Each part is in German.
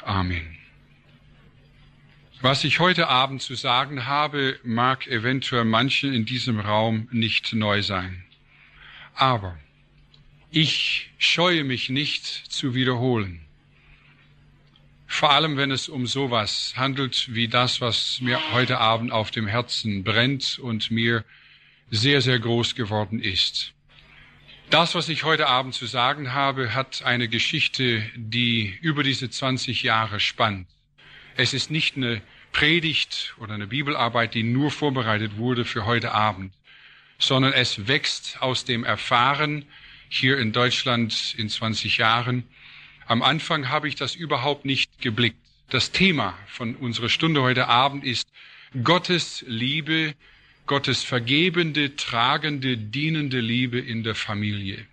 Amen. Was ich heute Abend zu sagen habe, mag eventuell manchen in diesem Raum nicht neu sein. Aber ich scheue mich nicht zu wiederholen. Vor allem, wenn es um sowas handelt wie das, was mir heute Abend auf dem Herzen brennt und mir sehr, sehr groß geworden ist. Das, was ich heute Abend zu sagen habe, hat eine Geschichte, die über diese 20 Jahre spannt. Es ist nicht eine Predigt oder eine Bibelarbeit, die nur vorbereitet wurde für heute Abend, sondern es wächst aus dem Erfahren hier in Deutschland in 20 Jahren. Am Anfang habe ich das überhaupt nicht geblickt. Das Thema von unserer Stunde heute Abend ist Gottes Liebe, Gottes vergebende, tragende, dienende Liebe in der Familie.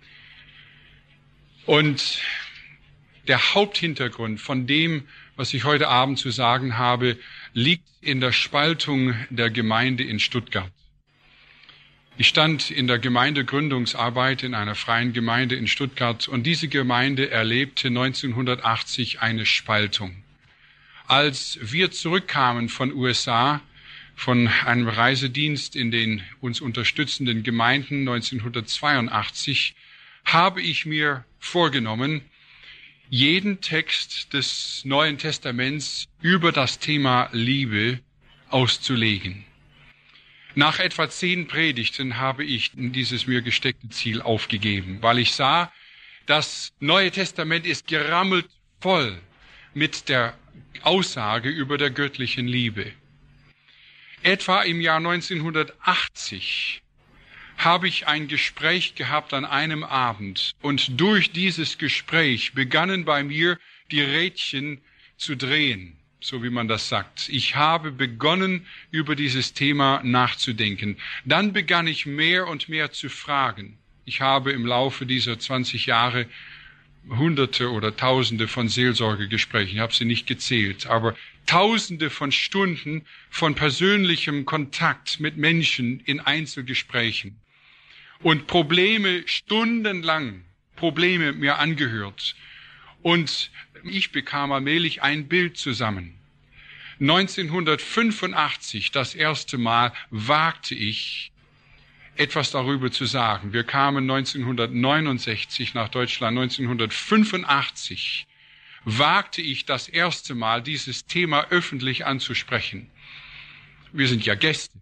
Und der Haupthintergrund von dem, was ich heute Abend zu sagen habe, liegt in der Spaltung der Gemeinde in Stuttgart. Ich stand in der Gemeindegründungsarbeit in einer freien Gemeinde in Stuttgart und diese Gemeinde erlebte 1980 eine Spaltung. Als wir zurückkamen von USA, von einem Reisedienst in den uns unterstützenden Gemeinden 1982, habe ich mir vorgenommen, jeden Text des Neuen Testaments über das Thema Liebe auszulegen. Nach etwa 10 Predigten habe ich dieses mir gesteckte Ziel aufgegeben, weil ich sah, das Neue Testament ist gerammelt voll mit der Aussage über der göttlichen Liebe. Etwa im Jahr 1980 habe ich ein Gespräch gehabt an einem Abend und durch dieses Gespräch begannen bei mir die Rädchen zu drehen, so wie man das sagt. Ich habe begonnen, über dieses Thema nachzudenken. Dann begann ich mehr und mehr zu fragen. Ich habe im Laufe dieser 20 Jahre Hunderte oder Tausende von Seelsorgegesprächen, ich habe sie nicht gezählt, aber Tausende von Stunden von persönlichem Kontakt mit Menschen in Einzelgesprächen und stundenlang Probleme mir angehört. Und ich bekam allmählich ein Bild zusammen. 1985, das erste Mal, wagte ich, etwas darüber zu sagen. Wir kamen 1969 nach Deutschland. 1985 wagte ich das erste Mal, dieses Thema öffentlich anzusprechen. Wir sind ja Gäste.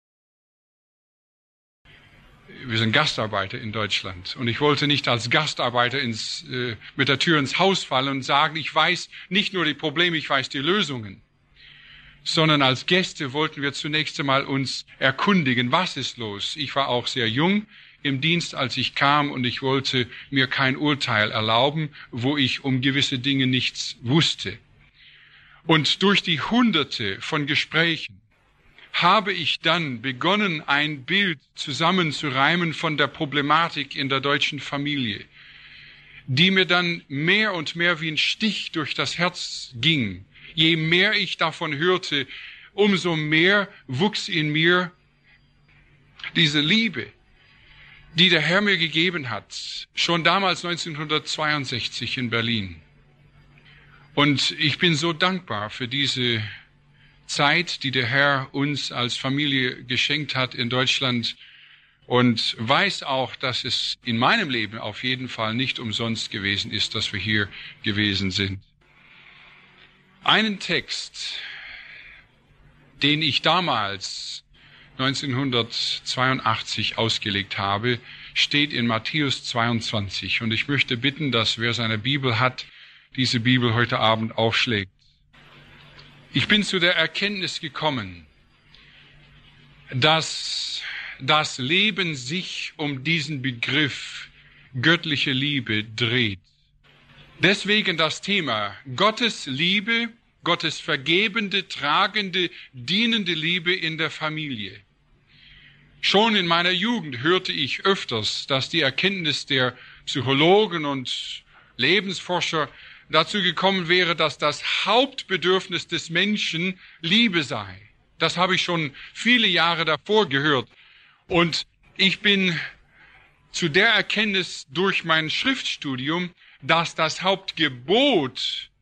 Wir sind Gastarbeiter in Deutschland. Und ich wollte nicht als Gastarbeiter mit der Tür ins Haus fallen und sagen, ich weiß nicht nur die Probleme, ich weiß die Lösungen. Sondern als Gäste wollten wir zunächst einmal uns erkundigen, was ist los. Ich war auch sehr jung im Dienst, als ich kam, und ich wollte mir kein Urteil erlauben, wo ich um gewisse Dinge nichts wusste. Und durch die Hunderte von Gesprächen habe ich dann begonnen, ein Bild zusammenzureimen von der Problematik in der deutschen Familie, die mir dann mehr und mehr wie ein Stich durch das Herz ging. Je mehr ich davon hörte, umso mehr wuchs in mir diese Liebe, die der Herr mir gegeben hat, schon damals 1962 in Berlin. Und ich bin so dankbar für diese Zeit, die der Herr uns als Familie geschenkt hat in Deutschland, und weiß auch, dass es in meinem Leben auf jeden Fall nicht umsonst gewesen ist, dass wir hier gewesen sind. Einen Text, den ich damals 1982 ausgelegt habe, steht in Matthäus 22. Und ich möchte bitten, dass wer seine Bibel hat, diese Bibel heute Abend aufschlägt. Ich bin zu der Erkenntnis gekommen, dass das Leben sich um diesen Begriff göttliche Liebe dreht. Deswegen das Thema Gottes Liebe, Gottes vergebende, tragende, dienende Liebe in der Familie. Schon in meiner Jugend hörte ich öfters, dass die Erkenntnis der Psychologen und Lebensforscher dazu gekommen wäre, dass das Hauptbedürfnis des Menschen Liebe sei. Das habe ich schon viele Jahre davor gehört. Und ich bin zu der Erkenntnis durch mein Schriftstudium, dass das Hauptgebot